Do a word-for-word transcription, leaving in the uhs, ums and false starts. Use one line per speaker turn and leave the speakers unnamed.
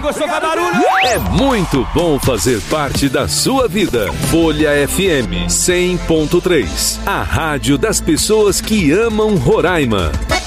gostou, faz barulho!
É muito bom fazer parte da sua vida. Folha F M cem ponto três, a rádio das pessoas que amam Roraima.